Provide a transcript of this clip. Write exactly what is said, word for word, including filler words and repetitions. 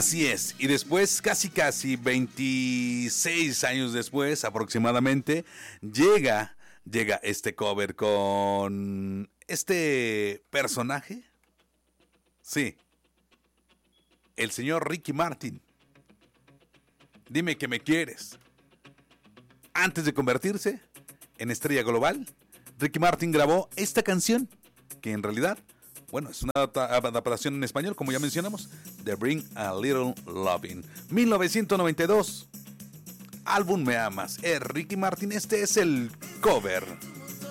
Así es, y después, casi casi veintiséis años después aproximadamente, llega, llega este cover con este personaje, sí, el señor Ricky Martin. Dime que me quieres. Antes de convertirse en estrella global, Ricky Martin grabó esta canción, que en realidad, bueno, es una adaptación en español, como ya mencionamos, de Bring a Little Lovin'. mil novecientos noventa y dos, álbum Me Amas. Es Ricky Martin, este es el cover.